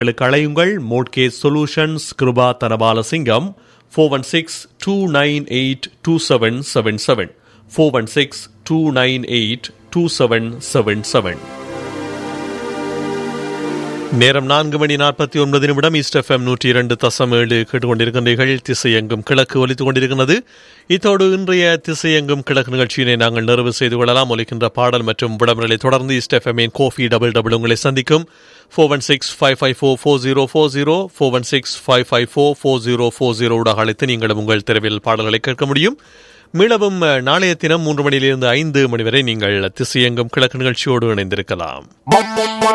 அழையுங்கள். Mortgage solutions, Kripa Thanabalasingam, 416-298-2777, 416-298-2777. நேரம் 4:49 east FM 102.7 கேட்டுக்கொண்டிருக்கின்றீர்கள். திசையெங்கும் கிழக்கு ஒலித்துக் கொண்டிருக்கிறது. இத்தோடு இன்றைய திசையெங்கும் கிழக்கு நிகழ்ச்சியினை நாங்கள் நிறைவு செய்து கொள்ளலாம். ஒலிக்கின்ற பாடல் மற்றும் விடம்பரங்களை தொடர்ந்து ஈஸ்ட் எஃப்எம்மின் கோஃபி டபுள் உங்களை சந்திக்கும். 416-554-4040, 416-554-4040 ஊடாக அழைத்து நீங்களும் உங்கள் தெருவில் பாடல்களை கேட்க முடியும். மீளவும் நாளைய தினம் 3 மணியிலிருந்து 5 மணி வரை நீங்கள் திசையெங்கும் கிழக்கு நிகழ்ச்சியோடு இணைந்திருக்கலாம்.